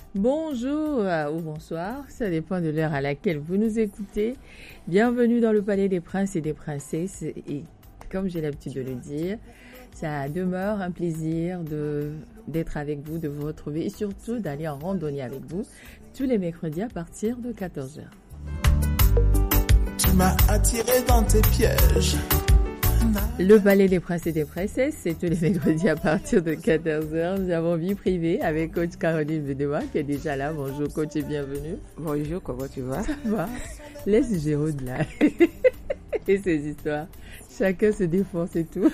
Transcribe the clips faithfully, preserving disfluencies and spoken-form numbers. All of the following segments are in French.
Bonjour euh, ou bonsoir, ça dépend de l'heure à laquelle vous nous écoutez. Bienvenue dans le Palais des Princes et des Princesses. Et comme j'ai l'habitude de le dire, ça demeure un plaisir de, d'être avec vous, de vous retrouver et surtout d'aller en randonnée avec vous tous les mercredis à partir de quatorze heures. Tu m'as attiré dans tes pièges. Le Palais des Princes et des Princesses, c'est tous les mercredis à partir de quatorze heures. Nous avons vie privée avec coach Caroline Bedewa qui est déjà là. Bonjour coach et bienvenue. Bonjour, comment tu vas? Ça va. Laisse Jérôme là. Et ses histoires. Chacun se défend, c'est tout.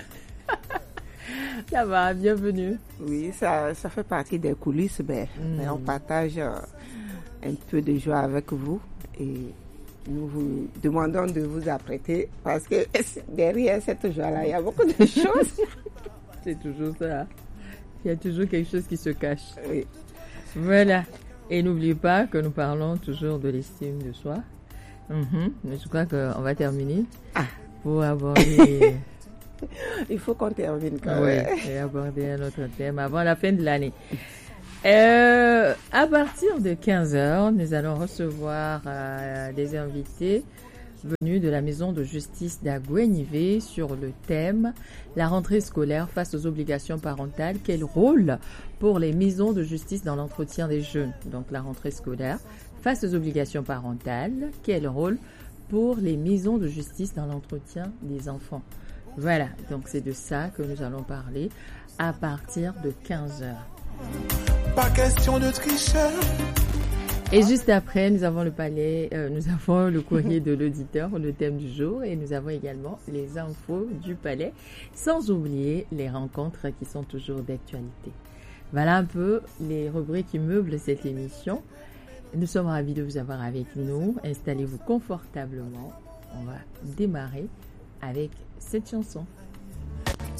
Ça va, bienvenue. Oui, ça, ça fait partie des coulisses, mais, mm. mais on partage euh, un peu de joie avec vous et nous vous demandons de vous apprêter parce que derrière cette joie-là, il y a beaucoup de choses. C'est toujours ça. Il y a toujours quelque chose qui se cache. Oui. Voilà. Et n'oubliez pas que nous parlons toujours de l'estime de soi. Mm-hmm. Mais je crois qu'on va terminer ah. pour aborder... Il faut qu'on termine quand oui, même. Et aborder un autre thème avant la fin de l'année. Euh, à partir de quinze heures, nous allons recevoir euh, des invités venus de la maison de justice d'Agouenivé sur le thème « La rentrée scolaire face aux obligations parentales, quel rôle pour les maisons de justice dans l'entretien des jeunes ?» Donc la rentrée scolaire face aux obligations parentales, quel rôle pour les maisons de justice dans l'entretien des enfants? Voilà, donc c'est de ça que nous allons parler à partir de quinze heures. Pas question de tricheur. Et juste après, nous avons le palais, euh, nous avons le courrier de l'auditeur, le thème du jour, et nous avons également les infos du palais, sans oublier les rencontres qui sont toujours d'actualité. Voilà un peu les rubriques qui meublent cette émission. Nous sommes ravis de vous avoir avec nous. Installez-vous confortablement. On va démarrer avec cette chanson.